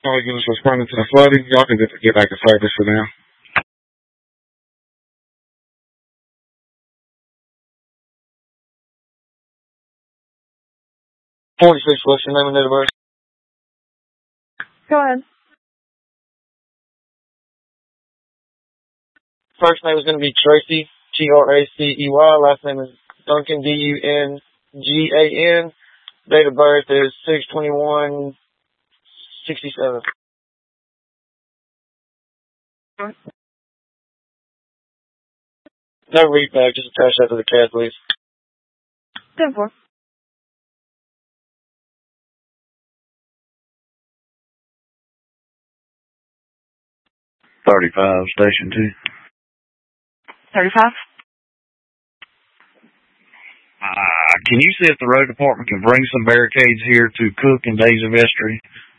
All units responding to the flooding. Y'all can get back to service for now. What's your name and date of birth? Go ahead. First name is going to be Tracy, Tracey. Last name is Duncan, Dungan. Date of birth is 6/21/67. No read back, just attach that to the CAD, please. 10-4. Station 2. 35. Can you see if the road department can bring some barricades here to Cook and Daisy Vestry?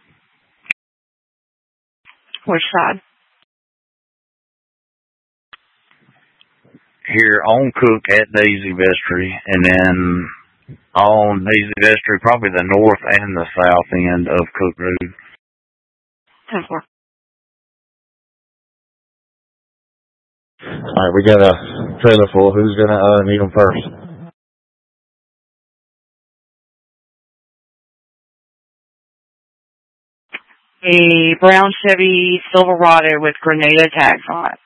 Which side? Here on Cook at Daisy Vestry, and then on Daisy Vestry, probably the north and the south end of Cook Road. 10-4. Alright, we got a trailer full. Who's gonna need them first? A brown Chevy Silverado with Grenada tags on it.